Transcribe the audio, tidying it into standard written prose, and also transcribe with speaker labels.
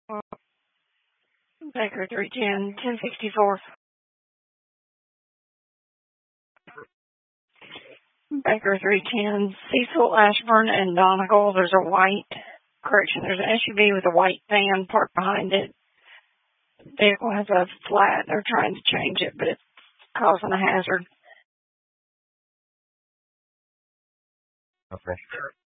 Speaker 1: Baker 310, 1064. Baker 310, Cecil, Ashburn, and Donegal. There's a there's an SUV with a white van parked behind it. The vehicle has a flat. They're trying to change it, but it's causing a hazard.
Speaker 2: Okay.